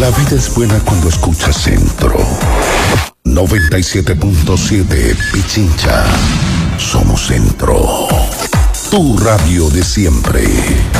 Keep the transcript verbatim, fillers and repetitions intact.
La vida es buena cuando escuchas Centro. noventa y siete punto siete Pichincha. Somos Centro. Tu radio de siempre.